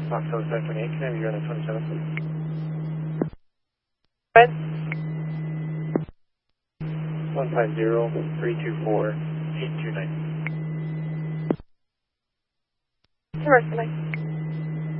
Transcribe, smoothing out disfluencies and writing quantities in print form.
Fox 728, can I have you on the 27, please? Fred? 150-324-829. Reverse tonight.